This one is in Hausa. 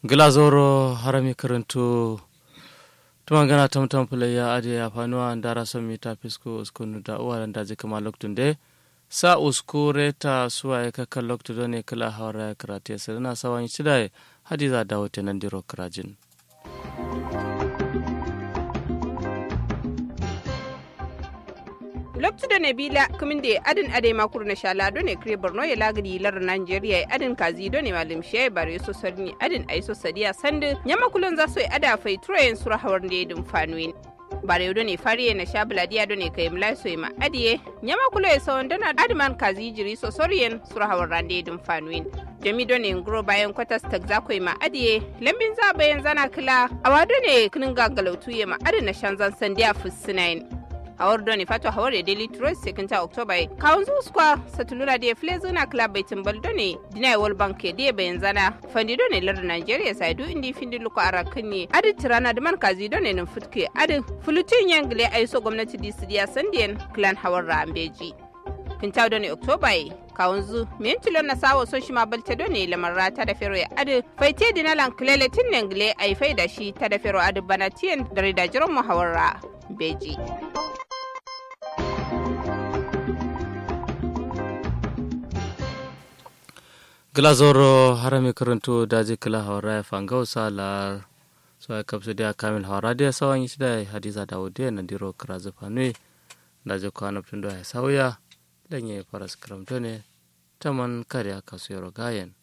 Glazoro harami karantu tumangana tamtam playa ade ya fanuwa ndara son mita fisko uskunu da uwa da je kama loktunde sa uskure ta suwa ya kaka loktu ne kala hawara ya karate sirna sawan shida hadiza dawo tenan diro krajin loktu da nabila kumin da adin ade makur na shala do ne kre borno ya lagadi lar nigeria adin kazi do ne malim shay bare so sarni adin ai so sadiya sande nyama kulon za so ada fai troyen sura hawar ne dum fanuin bare do ne fariye na shabla dia do ne kai mlai so ma adiye nyama kulo ya sawon dana adman kazi jiri so sorien sura hawar rande dum fanuin jami do ne ngro bayan kwatas tag za ko ma adiye lambin za bayan zana kila awado ne kinin gagalautu ya ma adin na shanzan sandiya fusinain hawar doni fato hawar da daily trust sekinta october kawun zu skwa satulula da flezuna club baitin baldone dinai world bank da bayan zana fandi doni lar nigeria sai du indi findi luko arakin ne adi tirana da man kazi doni nin futke adi fulutin yangle aiso gwamnati disidiya sandiyan clan hawar rambeji kinta doni october kawun zu mentilon na sawo so shi ma balte doni lamarra ta da fero ya adi faite dinalan kleletin yangle ai faida shi ta da fero adi banatiyan da ridajiran muhawarra beji glazoro harami karantu daji kala hawara ya fangau sala so ya kapsu dia kamil hawara dia sawan shida hadiza dawude na diro krazu fanwe daji ko anaptundo ya sauya lenye paras kramtone taman kariya kasu yoro gayen